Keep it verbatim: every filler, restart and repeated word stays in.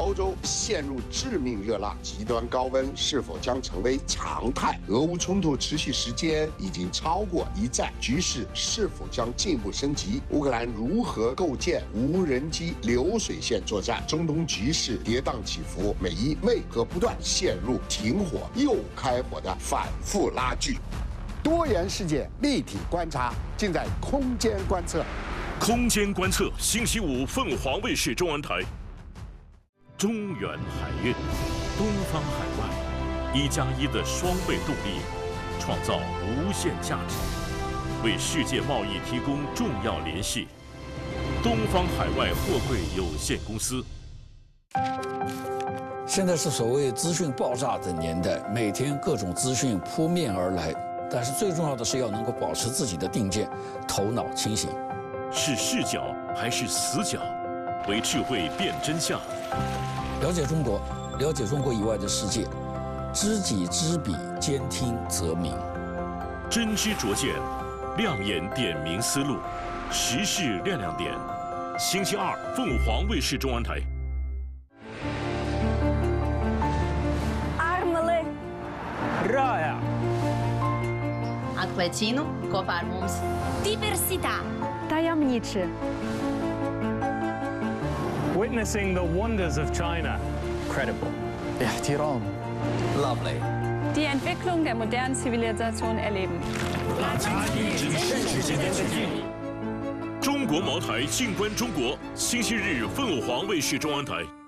欧洲陷入致命热浪，极端高温是否将成为常态？俄乌冲突持续时间已经超过一战，局势是否将进一步升级？乌克兰如何构建无人机流水线作战？中东局势跌宕起伏，美伊为何不断陷入停火又开火的反复拉锯？多元世界立体观察，尽在空间观测。 空间观测，星期五凤凰卫视中文台。中远海运，东方海外，一加一的双倍动力，创造无限价值，为世界贸易提供重要联系。东方海外货柜有限公司。 现在是所谓资讯爆炸的年代，每天各种资讯扑面而来，但是最重要的是要能够保持自己的定见，头脑清醒。 是视角还是死角？为智慧辨真相。 了解中国，了解中国以外的世界，知己知彼，兼听则明。 真知灼见，亮眼点明思路，时事亮亮点。星期二，凤凰卫视中文台。 Armele. Raya. Atkleciנו, kopā ar mums. Diversità. Tajemniczy. Witnessing the wonders of China. Credible. احترام. Lovely. Die Entwicklung der modernen Zivilisation erleben. 中国茅台静观中国，星期日凤凰卫视中文台。